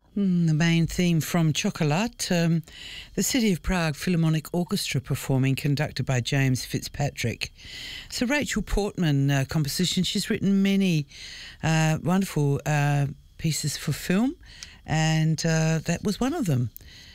The main theme from Chocolat, the City of Prague Philharmonic Orchestra performing, conducted by James Fitzpatrick. So Rachel Portman composition. She's written many wonderful pieces for film, and that was one of them.